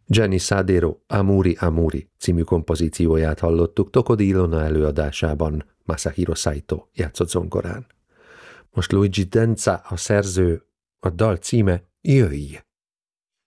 Gianni Sadero Amuri Amuri című kompozícióját hallottuk Tokodi Ilona előadásában, Masahiro Saito játszott zongorán. Most Luigi Denza a szerző, a dal címe Jöjj!